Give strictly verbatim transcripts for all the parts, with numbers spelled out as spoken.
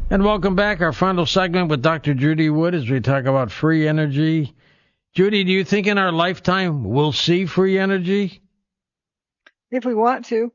And welcome back. Our final segment with Doctor Judy Wood as we talk about free energy. Judy, do you think in our lifetime we'll see free energy? If we want to.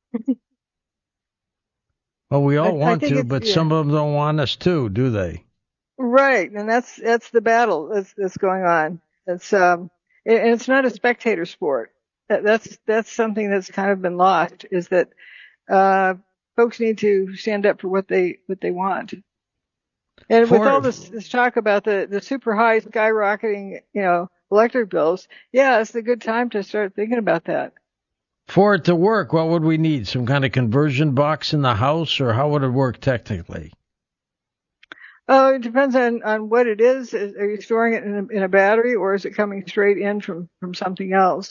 Well, we all I, want I to, yeah. but some of them don't want us to, do they? Right, and that's that's the battle that's, that's going on. It's um, and it's not a spectator sport. That, that's that's something that's kind of been lost. Is that uh, folks need to stand up for what they what they want. And For, with all this, this talk about the, the super high skyrocketing, you know, electric bills, yeah, it's a good time to start thinking about that. For it to work, what would we need? Some kind of conversion box in the house, or how would it work technically? Oh, it depends on, on what it is. Is- Are you storing it in a, in a battery, or is it coming straight in from, from something else?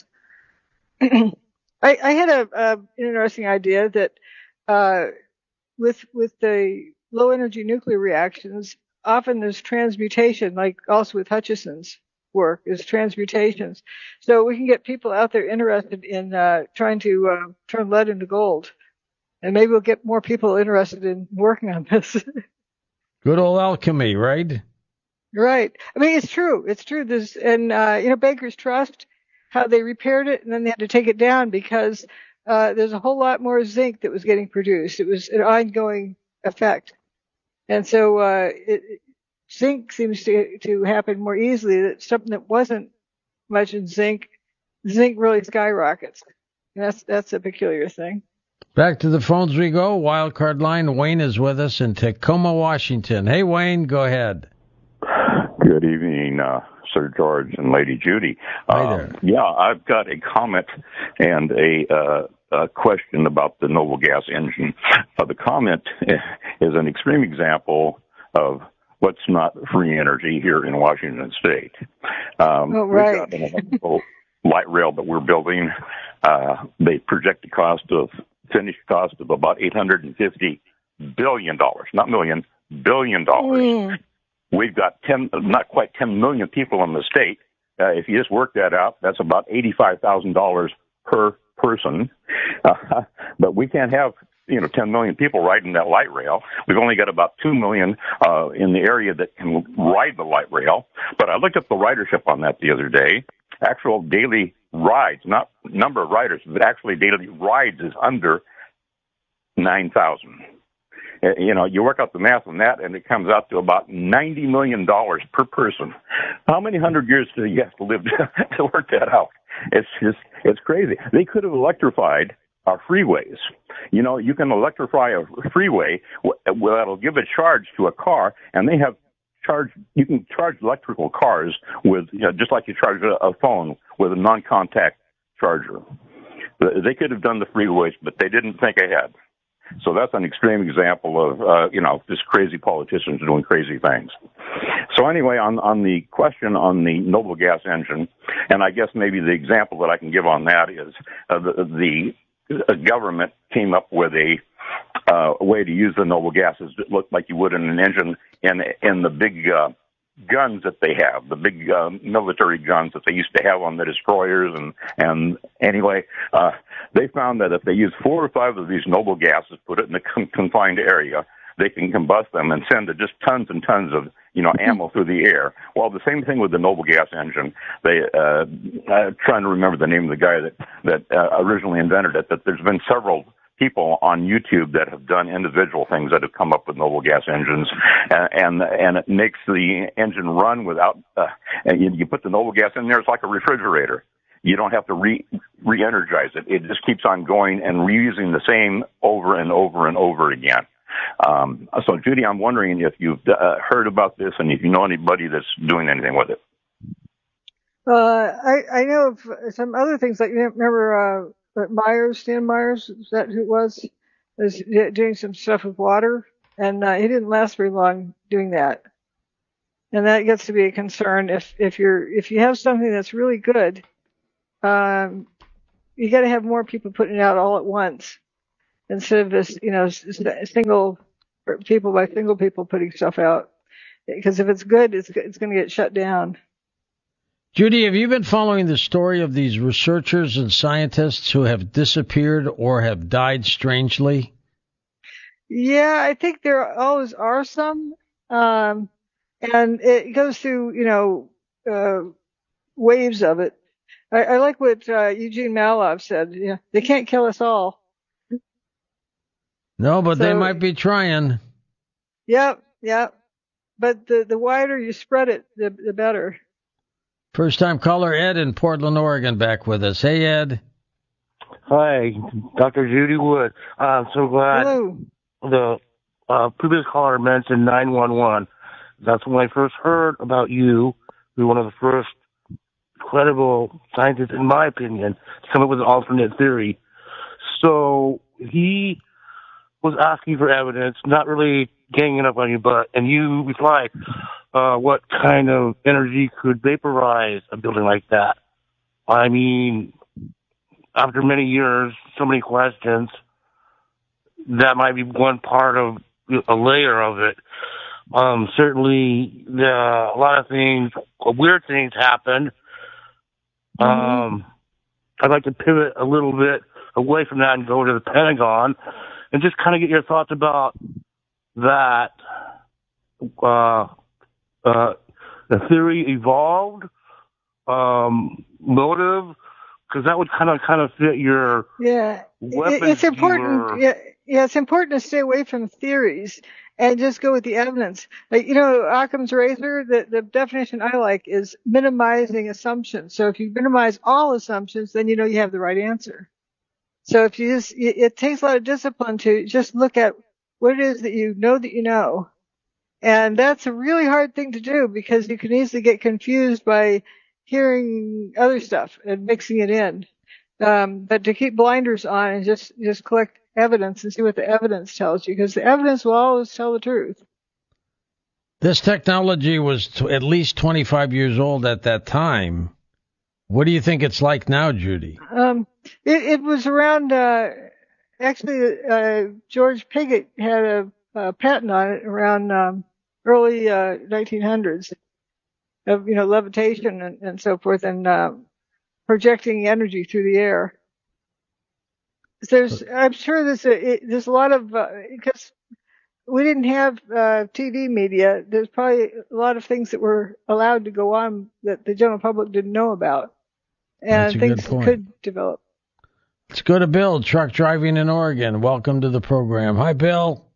I, I had a, a an interesting idea that uh, with with the low energy nuclear reactions, often there's transmutation, like also with Hutchison's work is transmutations. So we can get people out there interested in uh, trying to uh, turn lead into gold, and maybe we'll get more people interested in working on this. Good old alchemy, right? Right. I mean, it's true. It's true. There's, and, uh, you know, Baker's Trust, how they repaired it and then they had to take it down because, uh, there's a whole lot more zinc that was getting produced. It was an ongoing effect. And so, uh, it, zinc seems to, to happen more easily. That something that wasn't much in zinc, zinc really skyrockets. And that's, that's a peculiar thing. Back to the phones we go. Wildcard line. Wayne is with us in Tacoma, Washington. Hey, Wayne, go ahead. Good evening, uh, Sir George and Lady Judy. Hi there. Um, yeah, I've got a comment and a, uh, a question about the noble gas engine. Uh, the comment is an extreme example of what's not free energy here in Washington State. Um, oh, right. We've got an electrical light rail that we're building. Uh, they project the cost of, finished cost of about eight hundred fifty billion dollars, not million, billion dollars. Mm. We've got ten, not quite ten million people in the state. Uh, if you just work that out, that's about eighty-five thousand dollars per person. Uh, but we can't have, you know, ten million people riding that light rail. We've only got about two million uh, in the area that can ride the light rail. But I looked up the ridership on that the other day. Actual daily rides, not number of riders, but actually daily rides is under nine thousand. You know, you work out the math on that, and it comes out to about ninety million dollars per person. How many hundred years do you have to live to, to work that out? It's just, it's crazy. They could have electrified our freeways. You know, you can electrify a freeway that'll give a charge to a car, and they have charge. You can charge electrical cars with, you know, just like you charge a, a phone with a non-contact charger. They could have done the freeways, but they didn't think ahead. So that's an extreme example of, uh, you know, just crazy politicians doing crazy things. So anyway, on, on the question on the noble gas engine, and I guess maybe the example that I can give on that is uh, the, the government came up with a, uh, way to use the noble gases that look like you would in an engine in, in the big, uh, guns that they have, the big uh, military guns that they used to have on the destroyers. And, and anyway, uh, they found that if they use four or five of these noble gases, put it in a con- confined area, they can combust them and send just tons and tons of, you know, ammo through the air. Well, the same thing with the noble gas engine. They, uh, I'm trying to remember the name of the guy that, that uh, originally invented it, that there's been several people on YouTube that have done individual things that have come up with noble gas engines, and and, and it makes the engine run without. Uh, and you, you put the noble gas in there; it's like a refrigerator. You don't have to re re-energize it. It just keeps on going and reusing the same over and over and over again. Um, so, Judy, I'm wondering if you've uh, heard about this and if you know anybody that's doing anything with it. Uh, I I know of some other things. Like, you remember uh, what Myers, Stan Myers, is that who it was? Was doing some stuff with water, and uh, he didn't last very long doing that. And that gets to be a concern if if you're if you have something that's really good, um, you got to have more people putting it out all at once instead of this, you know, single people by single people putting stuff out. Because if it's good, it's it's going to get shut down. Judy, have you been following the story of these researchers and scientists who have disappeared or have died strangely? Yeah, I think there always are some, um, and it goes through, you know, uh, waves of it. I, I like what uh, Eugene Malov said. Yeah, they can't kill us all. No, but So, they might be trying. Yep, yep. But the the wider you spread it, the the better. First time caller Ed in Portland, Oregon, back with us. Hey, Ed. Hi, Doctor Judy Wood. Uh, I'm so glad Hello. the uh, previous caller mentioned nine one one. That's when I first heard about you. You're one of the first credible scientists, in my opinion, to come up with an alternate theory. So he was asking for evidence, not really ganging up on you, but, and you replied, uh, what kind of energy could vaporize a building like that? I mean, after many years, so many questions, that might be one part of a layer of it. Um, certainly, the, a lot of things, weird things happened. Mm-hmm. Um, I'd like to pivot a little bit away from that and go to the Pentagon and just kind of get your thoughts about that. Uh, uh, the theory evolved, um, motive, because that would kind of kind of fit your yeah. weapons. It's important. Were... Yeah, yeah, it's important to stay away from theories and just go with the evidence. Like, you know, Occam's razor, the, the definition I like is minimizing assumptions. So if you minimize all assumptions, then you know you have the right answer. So if you just, it, it takes a lot of discipline to just look at what it is that you know that you know. And that's a really hard thing to do because you can easily get confused by hearing other stuff and mixing it in. Um, but to keep blinders on and just, just collect evidence and see what the evidence tells you, because the evidence will always tell the truth. This technology was t- at least twenty-five years old at that time. What do you think it's like now, Judy? Um, it, it was around, uh, actually, uh, George Pigott had a, a patent on it around, um, early, uh, nineteen hundreds of, you know, levitation and, and so forth and, uh, projecting energy through the air. There's, I'm sure there's a, it, there's a lot of, uh, because we didn't have, uh, T V media, there's probably a lot of things that were allowed to go on that the general public didn't know about. And things could develop. Let's go to Bill, truck driving in Oregon. Welcome to the program. Hi, Bill.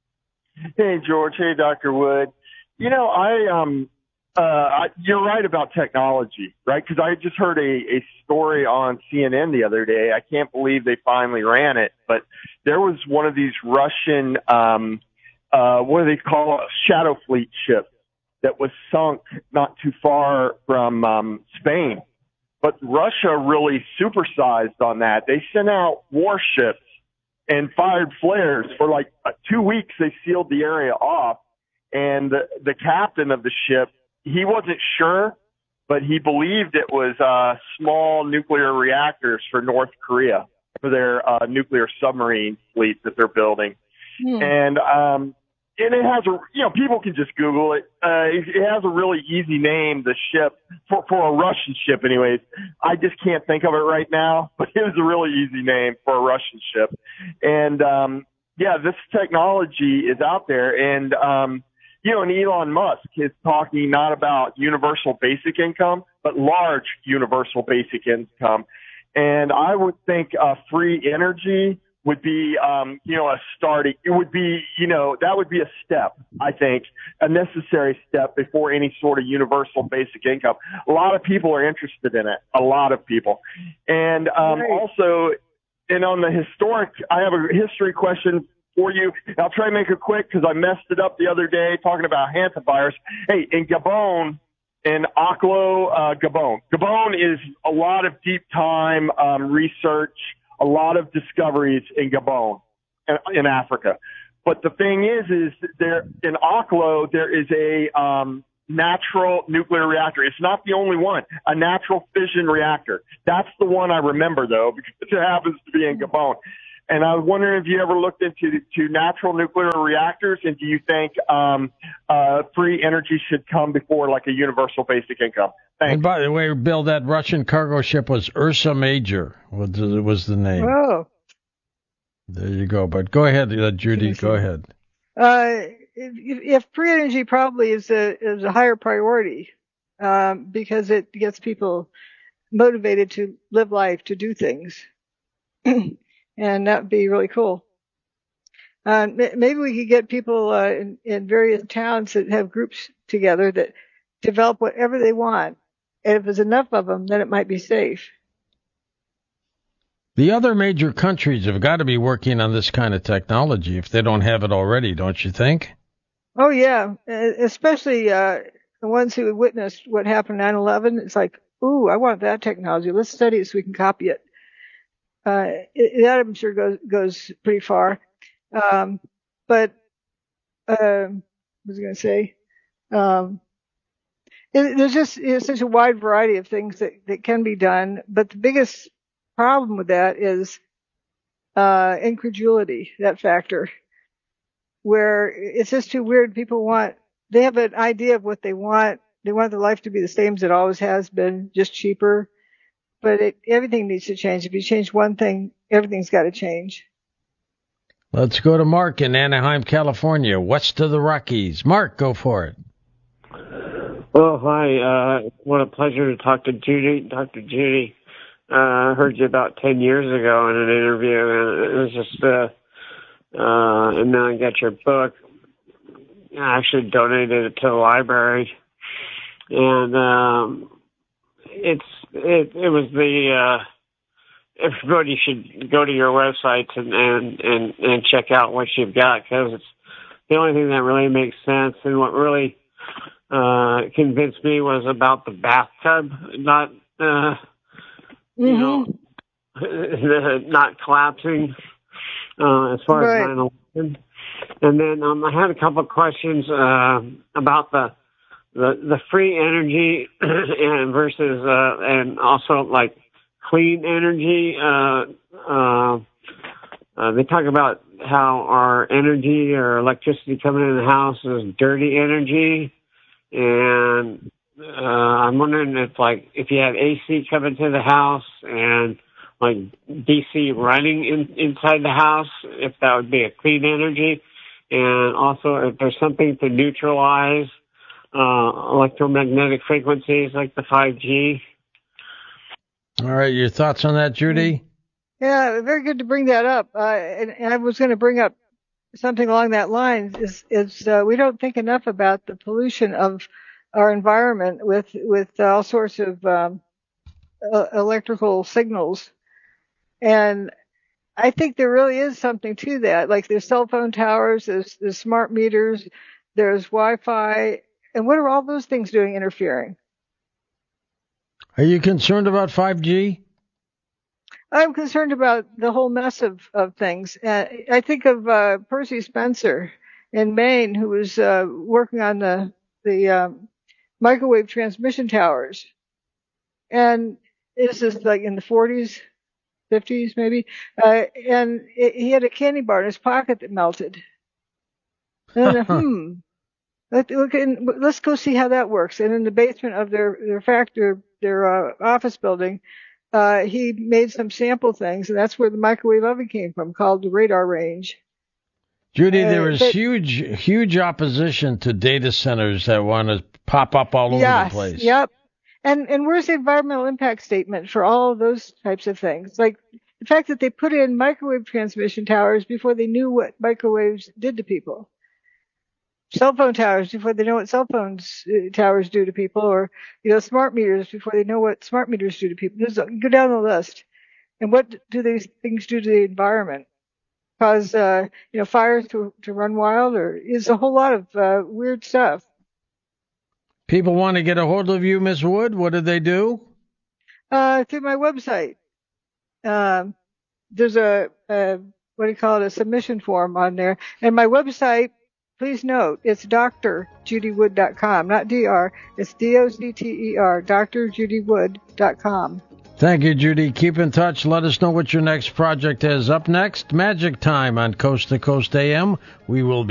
Hey, George. Hey, Doctor Wood. You know, I, um, uh, I, you're right about technology, right? Because I just heard a, a story on C N N the other day. I can't believe they finally ran it, but there was one of these Russian, um, uh, what do they call it? Shadow Fleet ships that was sunk not too far from, um, Spain. But Russia really supersized on that. They sent out warships and fired flares for like uh, two weeks. They sealed the area off. And the, the captain of the ship, he wasn't sure, but he believed it was uh, small nuclear reactors for North Korea for their uh, nuclear submarine fleet that they're building. Hmm. And um, and it has a, you know, people can just Google it. Uh, it, it has a really easy name, the ship, for, for a Russian ship anyways. I just can't think of it right now, but it was a really easy name for a Russian ship. And, um, yeah, this technology is out there. And, um, you know, and Elon Musk is talking not about universal basic income, but large universal basic income. And I would think uh, free energy would be, um, you know, a starting, it would be, you know, that would be a step, I think, a necessary step before any sort of universal basic income. A lot of people are interested in it, a lot of people. And um, right. also, and on the historic, I have a history question for you. I'll try and make it quick because I messed it up the other day talking about hantavirus. Hey, in Gabon, in Aklo, uh, Gabon, Gabon is a lot of deep time um, research, a lot of discoveries in Gabon, in Africa. But the thing is, is there in Aklo, there is a um, natural nuclear reactor. It's not the only one, a natural fission reactor. That's the one I remember, though, because it happens to be in Gabon. And I was wondering if you ever looked into to natural nuclear reactors, and do you think um, uh, free energy should come before like a universal basic income? Thanks. And by the way, Bill, that Russian cargo ship was Ursa Major, was the, was the name. Oh. There you go. But go ahead, uh, Judy. Go ahead. Uh, if, if free energy probably is a is a higher priority, um, because it gets people motivated to live life, to do things, and that'd be really cool. Uh, maybe we could get people uh, in, in various towns that have groups together that develop whatever they want, and if there's enough of them, then it might be safe. The other major countries have got to be working on this kind of technology if they don't have it already, don't you think? Oh, yeah, especially uh, the ones who witnessed what happened nine eleven. It's like, ooh, I want that technology. Let's study it so we can copy it. Uh, it that I'm sure goes goes pretty far. Um, but um, what was I going to say? Um, it, there's just you know, such a wide variety of things that, that can be done. But the biggest problem with that is uh, incredulity, that factor, where it's just too weird. People want, they have an idea of what they want. They want their life to be the same as it always has been, just cheaper. But it, everything needs to change. If you change one thing, everything's got to change. Let's go to Mark in Anaheim, California, west of the Rockies. Mark, go for it. Oh, hi. Uh, what a pleasure to talk to Judy, Doctor Judy. Uh, I heard you about ten years ago in an interview, and it was just, uh, uh, and then I got your book. I actually donated it to the library. And, um, it's, it, it was the, uh, everybody should go to your website and, and, and, and check out what you've got, because it's the only thing that really makes sense. And what really, uh, convinced me was about the bathtub, not, uh, you mm-hmm. know, not collapsing, uh, as far right. as nine eleven. And then, um, I had a couple of questions, uh, about the, the, the free energy and versus, uh, and also like clean energy. Uh, uh, uh, they talk about how our energy or electricity coming in the house is dirty energy. And, uh, I'm wondering if like, if you had A C coming to the house and like D C running in, inside the house, if that would be a clean energy. And also if there's something to neutralize Uh, electromagnetic frequencies like the five G. All right, your thoughts on that, Judy? Yeah, very good to bring that up. Uh, and, and I was going to bring up something along that line. Is is uh, we don't think enough about the pollution of our environment with with all sorts of um, uh, electrical signals, and I think there really is something to that. Like there's cell phone towers, there's, there's smart meters, there's Wi-Fi. And what are all those things doing interfering? Are you concerned about five G? I'm concerned about the whole mess of, of things. Uh, I think of uh, Percy Spencer in Maine, who was uh, working on the the um, microwave transmission towers. And this is like in the forties, fifties maybe. Uh, and it, he had a candy bar in his pocket that melted. And then, hmm. Let, look in, let's go see how that works. And in the basement of their their factory, their uh, office building, uh, he made some sample things, and that's where the microwave oven came from, called the radar range. Judy, uh, there is but, huge huge opposition to data centers that want to pop up all over yes, the place. Yep. And and where's the environmental impact statement for all of those types of things? Like the fact that they put in microwave transmission towers before they knew what microwaves did to people. Cell phone towers before they know what cell phones uh, towers do to people, or you know, smart meters before they know what smart meters do to people. Just go down the list, and what do these things do to the environment? Cause uh, you know, fires to to run wild, or is a whole lot of uh, weird stuff. People want to get a hold of you, Miss Wood. What do they do? Uh, through my website. Um, there's a, a what do you call it? A submission form on there, and my website. Please note, it's D R Judy Wood dot com, not D R. It's D O C T E R, D R Judy Wood dot com. Thank you, Judy. Keep in touch. Let us know what your next project is. Up next, Magic Time on Coast to Coast A M. We will be